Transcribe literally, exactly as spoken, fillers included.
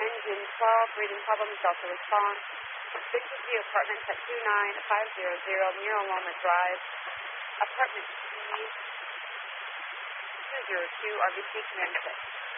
engine twelve, breathing problems, Delta response. This is the apartment at two nine five zero zero Mira Loma Drive, apartment C two zero two, R B C command six.